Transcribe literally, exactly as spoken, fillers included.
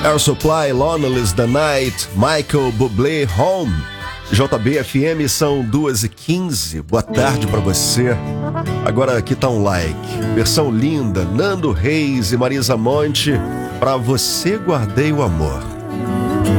Air Supply, Lonely the Night, Michael Bublé, Home. J B F M, são duas e quinze. Boa tarde pra você. Agora aqui tá um like. Versão linda, Nando Reis e Marisa Monte. Pra você guardei o amor.